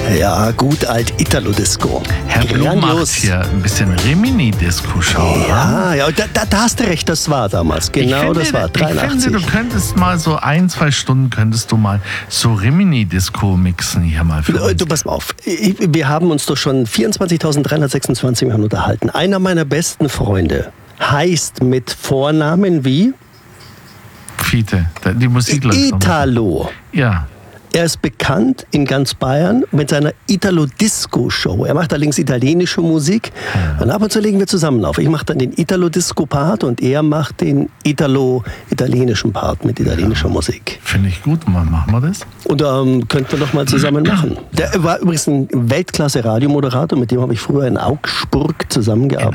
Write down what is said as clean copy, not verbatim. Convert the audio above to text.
Ja, gut alt Italo-Disco. Herr Blum macht hier ein bisschen Rimini-Disco-Show. Ja, da hast du recht, das war damals. Genau, das war 83. Ich finde, du könntest mal so 1-2 Stunden könntest du mal so Rimini-Disco mixen hier mal für uns. Du, pass mal auf. Wir haben uns doch schon 24.326 Mal unterhalten. Einer meiner besten Freunde heißt mit Vornamen wie? Fiete, die Musik läuft. Italo. Ja. Er ist bekannt in ganz Bayern mit seiner Italo-Disco-Show. Er macht allerdings italienische Musik. Ja. Und ab und zu legen wir zusammen auf. Ich mache dann den Italo-Disco-Part und er macht den italienischen Part mit italienischer Musik. Finde ich gut. Machen wir das? Und könnten wir doch mal zusammen machen. Der war übrigens ein Weltklasse-Radiomoderator, mit dem habe ich früher in Augsburg zusammengearbeitet.